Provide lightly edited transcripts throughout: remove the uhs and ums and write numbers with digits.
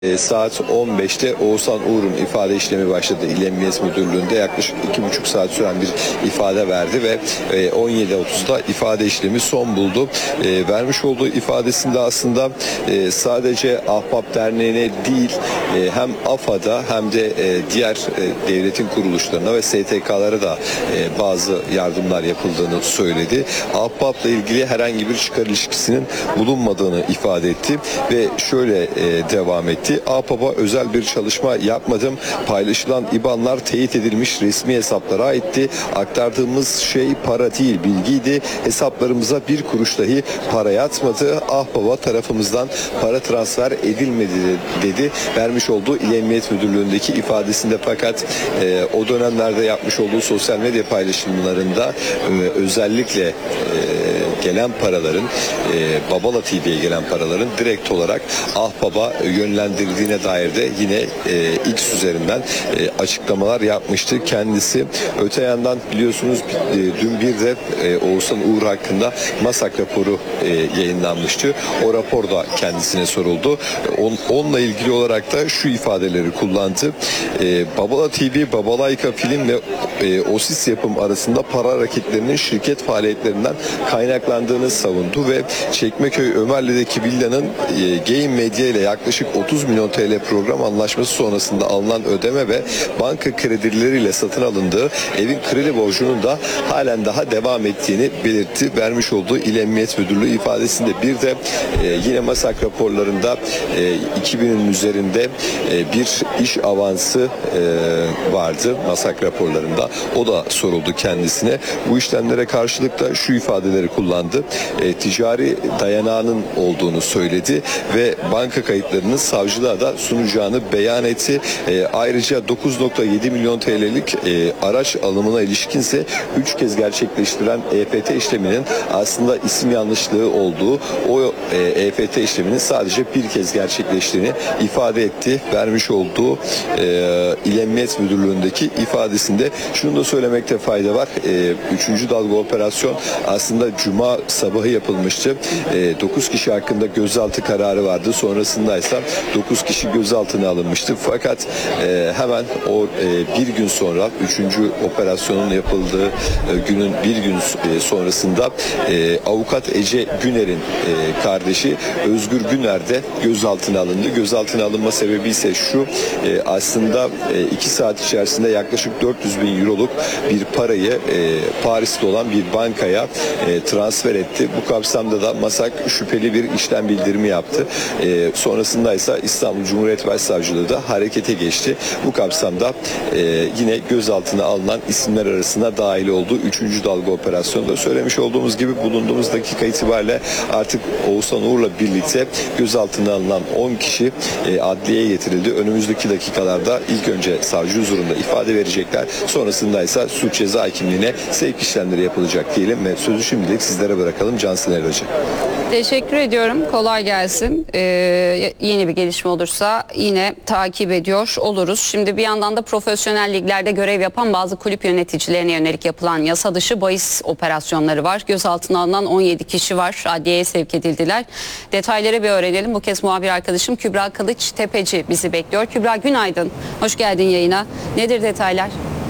Saat 15'te Oğuzhan Uğur'un ifade işlemi başladı. İl Emniyet Müdürlüğü'nde yaklaşık 2,5 saat süren bir ifade verdi ve 17.30'da ifade işlemi son buldu. Vermiş olduğu ifadesinde aslında sadece Ahbap Derneği'ne değil hem AFAD'a hem de diğer devletin kuruluşlarına ve STK'lara da bazı yardımlar yapıldığını söyledi. Ahbap'la ilgili herhangi bir çıkar ilişkisinin bulunmadığını ifade etti ve şöyle devam etti. Ahbap'a özel bir çalışma yapmadım. Paylaşılan IBAN'lar teyit edilmiş resmi hesaplara aitti. Aktardığımız şey para değil, bilgiydi. Hesaplarımıza bir kuruş dahi para yatmadı. Ahbap'a tarafımızdan para transfer edilmedi dedi. Vermiş olduğu İl Emniyet Müdürlüğü'ndeki ifadesinde fakat o dönemlerde yapmış olduğu sosyal medya paylaşımlarında özellikle gelen paraların Babala TV'ye gelen paraların direkt olarak Ahbap'a yönlendirildiğine dair de yine X üzerinden açıklamalar yapmıştı kendisi. Öte yandan biliyorsunuz dün bir de Oğuzhan Uğur hakkında MASAK raporu yayınlanmıştı. O rapor da kendisine soruldu. Onunla ilgili olarak da şu ifadeleri kullandı. Babala TV, Babalayka Film ve OSİS Yapım arasında para hareketlerinin şirket faaliyetlerinden kaynaklandığını savundu ve Çekmeköy Ömerli'deki villanın Game Medya ile yaklaşık 30 milyon TL program anlaşması sonrasında alınan ödeme ve banka kredileriyle satın alındığı evin kredi borcunun da halen daha devam ettiğini belirtti. Vermiş olduğu İl Emniyet Müdürlüğü ifadesinde bir de yine MASAK raporlarında 2000'in üzerinde bir iş avansı vardı MASAK raporlarında. O da soruldu kendisine. Bu işlemlere karşılık da şu ifadeleri kullandı. Ticari dayanağının olduğunu söyledi ve banka kayıtlarını savcılığa da sunacağını beyan etti. Ayrıca 9,7 milyon TL'lik araç alımına ilişkinse 3 kez gerçekleştirilen EFT işleminin aslında isim yanlışlığı olduğu, o EFT işleminin sadece bir kez gerçekleştiğini ifade etti. Vermiş olduğu İl Emniyet Müdürlüğü'ndeki ifadesinde şunu da söylemekte fayda var. 3. dalga operasyon aslında Cuma sabahı yapılmıştı. 9 kişi hakkında gözaltı kararı vardı. Sonrasında ise 9 kişi gözaltına alınmıştı. Fakat hemen o bir gün sonra 3. operasyonun yapıldığı günün bir gün sonrasında avukat Ece Güner'in kardeşi Özgür Güner de gözaltına alındı. Gözaltına alınma sebebi ise şu: aslında 2 saat içerisinde yaklaşık 400 bin euroluk bir parayı Paris'te olan bir bankaya transfer etti. Bu kapsamda da MASAK şüpheli bir işlem bildirimi yaptı. Sonrasında ise İstanbul Cumhuriyet Başsavcılığı da harekete geçti. Bu kapsamda yine gözaltına alınan isimler arasında dahil olduğu 3. dalga operasyonda söylemiş olduğumuz gibi bulunduğumuz dakika itibariyle artık Oğuzhan Uğur'la birlikte gözaltına alınan 10 kişi adliyeye getirildi. Önümüzdeki dakikalarda ilk önce savcı huzurunda ifade verecekler. Sonrasında ise suç ceza hakimliğine sevk işlemleri yapılacak diyelim ve sözü şimdilik sizlere bırakalım. Cansın Elvacı. Teşekkür ediyorum. Kolay gelsin. Yeni bir gelişme olursa yine takip ediyor oluruz. Şimdi bir yandan da profesyonel liglerde görev yapan bazı kulüp yöneticilerine yönelik yapılan yasa dışı bahis operasyonları var. Gözaltına alınan 17 kişi var. Adliyeye sevk edildiler. Detayları bir öğrenelim. Bu kez muhabir arkadaşım Kübra Kılıç Tepeci bizi bekliyor. Kübra, günaydın. Hoş geldin yayına. Nedir detaylar?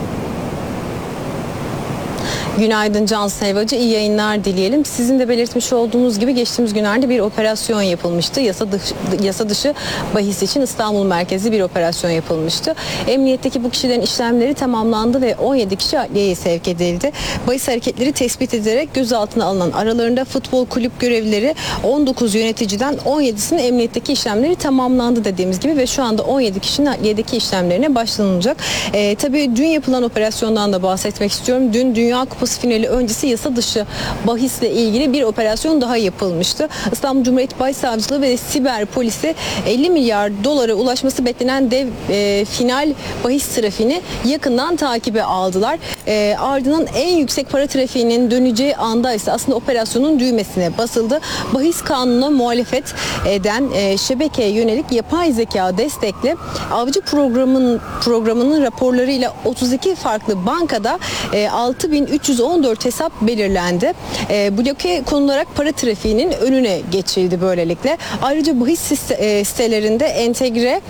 Günaydın Cansın Elvacı, iyi yayınlar dileyelim. Sizin de belirtmiş olduğunuz gibi geçtiğimiz günlerde bir operasyon yapılmıştı. Yasa dışı bahis için İstanbul merkezli bir operasyon yapılmıştı. Emniyetteki bu kişilerin işlemleri tamamlandı ve 17 kişi adliyeye sevk edildi. Bahis hareketleri tespit edilerek gözaltına alınan, aralarında futbol kulüp görevlileri 19 yöneticiden 17'sinin emniyetteki işlemleri tamamlandı dediğimiz gibi ve şu anda 17 kişinin adliyedeki işlemlerine başlanılacak. Tabii dün yapılan operasyondan da bahsetmek istiyorum. Dün Dünya Kupası finali öncesi yasa dışı bahisle ilgili bir operasyon daha yapılmıştı. İstanbul Cumhuriyet Başsavcılığı ve Siber Polisi 50 milyar dolara ulaşması beklenen dev final bahis trafiğini yakından takibe aldılar. Ardından en yüksek para trafiğinin döneceği anda ise aslında operasyonun düğmesine basıldı. Bahis kanununa muhalefet eden şebekeye yönelik yapay zeka destekli avcı programının raporlarıyla 32 farklı bankada 6.314 hesap belirlendi. Bloke konularak para trafiğinin önüne geçildi böylelikle. Ayrıca bahis sitelerinde entegre